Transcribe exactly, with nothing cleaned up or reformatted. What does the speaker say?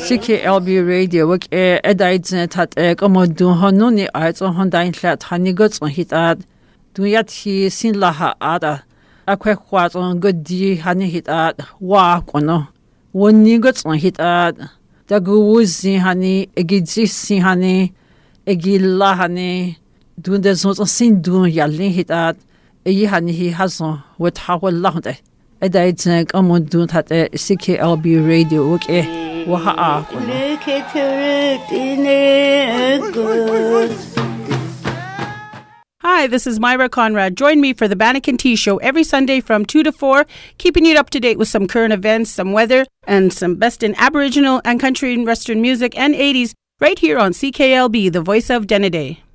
C K L B radio wak e edaidzen tat e komodun honuni aiz on hondain hlat hanigots on hitat dunyat hi sin laha ada akwe kwat on godi hani hitat wa kono woni gots on hitat daguzi hani egizisi hani egilla hani dunde zon sin dun yallin hitat e hani hi hazon wat hawal lahde edaidzen komodun tat e C K L B radio wak e Waha. Hi, this is Myra Conrad. Join me for the Bannekin Tea Show every Sunday from two to four, keeping you up to date with some current events, some weather, and some best in Aboriginal and country and Western music and eighties right here on C K L B, the voice of Denneday.